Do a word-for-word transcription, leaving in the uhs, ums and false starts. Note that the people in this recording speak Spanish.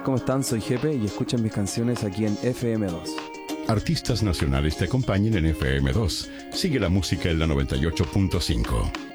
¿Cómo están? Soy Jepe y escuchan mis canciones aquí en F M dos. Artistas nacionales te acompañan en F M dos. Sigue la música en la noventa y ocho punto cinco.